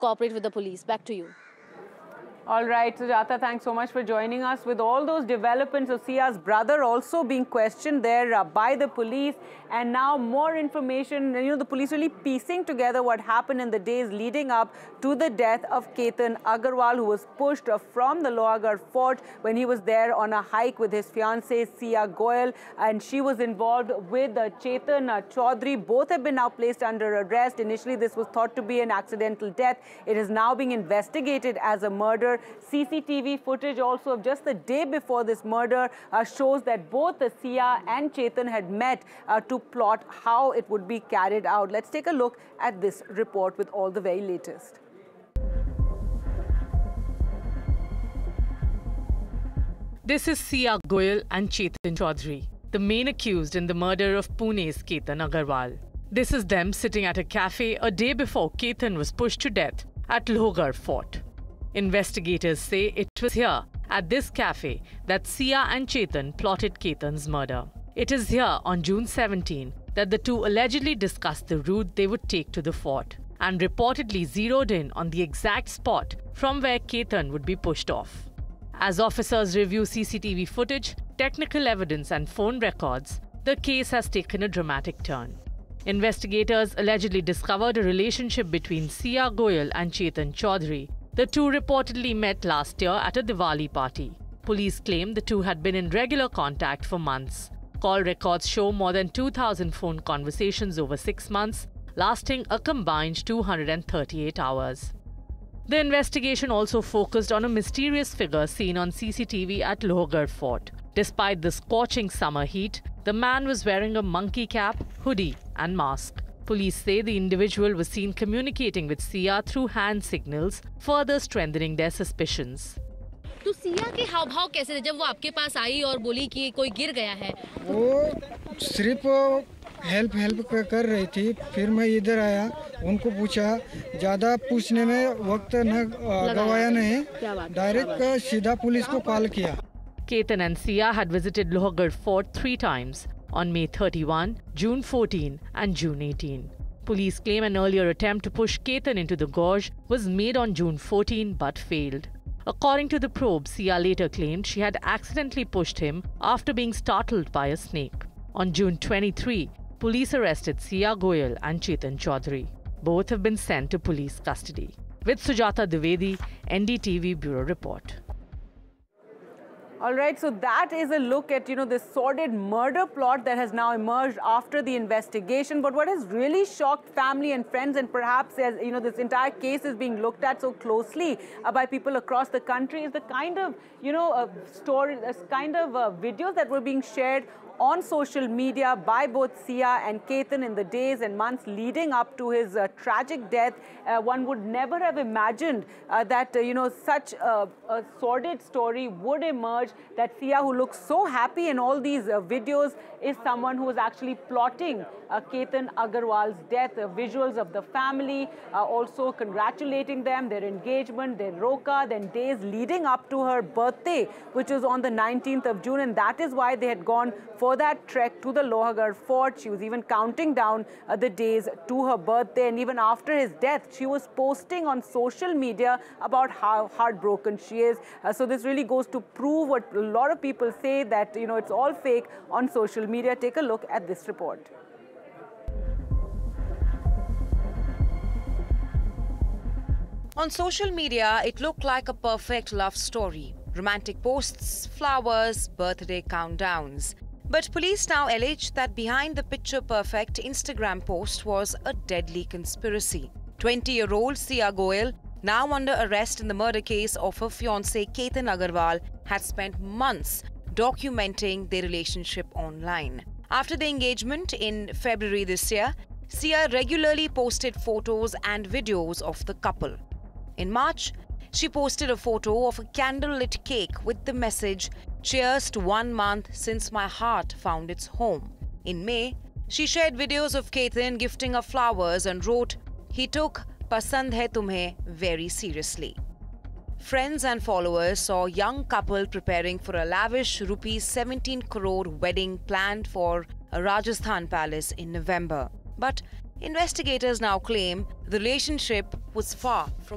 cooperate with the police. Back to you. All right, Sujata, thanks so much for joining us. With all those developments of Sia's brother also being questioned there by the police, and now more information, the police really piecing together what happened in the days leading up to the death of Ketan Agarwal, who was pushed from the Lohagarh fort when he was there on a hike with his fiancée, Sia Goyal, and she was involved with Chetan Chaudhary. Both have been now placed under arrest. Initially, this was thought to be an accidental death. It is now being investigated as a murder. CCTV footage also of just the day before this murder shows that both Sia and Chetan had met to plot how it would be carried out. Let's take a look at this report with all the very latest. This is Sia Goyal and Chetan Chaudhary, the main accused in the murder of Pune's Ketan Agarwal. This is them sitting at a cafe a day before Ketan was pushed to death at Lohagarh Fort. Investigators say it was here, at this cafe, that Sia and Chetan plotted Ketan's murder. It is here, on June 17, that the two allegedly discussed the route they would take to the fort and reportedly zeroed in on the exact spot from where Ketan would be pushed off. As officers review CCTV footage, technical evidence and phone records, the case has taken a dramatic turn. Investigators allegedly discovered a relationship between Sia Goyal and Chetan Chaudhary. The two reportedly met last year at a Diwali party. Police claim the two had been in regular contact for months. Call records show more than 2,000 phone conversations over 6 months, lasting a combined 238 hours. The investigation also focused on a mysterious figure seen on CCTV at Lohagarh Fort. Despite the scorching summer heat, the man was wearing a monkey cap, hoodie and mask. Police say the individual was seen communicating with Sia through hand signals, further strengthening their suspicions. तो सिया के हाव भाव कैसे थे जब वो आपके पास आई और बोली कि कोई गिर गया है? वो सिर्फ हेल्प कर रही थी। फिर मैं इधर आया, उनको पूछा, ज़्यादा पूछने में वक्त न गवाया नहीं, डायरेक्ट सीधा पुलिस को कॉल किया। Ketan and Sia had visited Lohagarh Fort 3 times, on May 31, June 14 and June 18. Police claim an earlier attempt to push Ketan into the gorge was made on June 14 but failed. According to the probe, Sia later claimed she had accidentally pushed him after being startled by a snake. On June 23, police arrested Sia Goyal and Chetan Chaudhary. Both have been sent to police custody. With Sujata Dwivedi, NDTV Bureau Report. All right, so that is a look at, this sordid murder plot that has now emerged after the investigation. But what has really shocked family and friends, and perhaps as, this entire case is being looked at so closely by people across the country, is the kind of, videos that were being shared on social media by both Sia and Ketan in the days and months leading up to his tragic death. One would never have imagined that, such a sordid story would emerge, that Sia, who looks so happy in all these videos, is someone who is actually plotting Ketan Agarwal's death. Visuals of the family, also congratulating them, their engagement, their roka, then days leading up to her birthday, which was on the 19th of June. And that is why they had gone for that trek to the Lohagarh Fort. She was even counting down the days to her birthday. And even after his death, she was posting on social media about how heartbroken she is. So this really goes to prove what a lot of people say, that, it's all fake on social media. Take a look at this report. On social media, it looked like a perfect love story. Romantic posts, flowers, birthday countdowns. But police now allege that behind the picture-perfect Instagram post was a deadly conspiracy. 20-year-old Sia Goyal, now under arrest in the murder case of her fiancé Ketan Agarwal, had spent months documenting their relationship online. After the engagement in February this year, Sia regularly posted photos and videos of the couple. In March, she posted a photo of a candlelit cake with the message, "Cheers to 1 month since my heart found its home." In May, she shared videos of Ketan gifting her flowers and wrote, "He took Pasand Hai Tumhe very seriously." Friends and followers saw a young couple preparing for a lavish ₹17 crore wedding planned for a Rajasthan palace in November. But investigators now claim the relationship was far from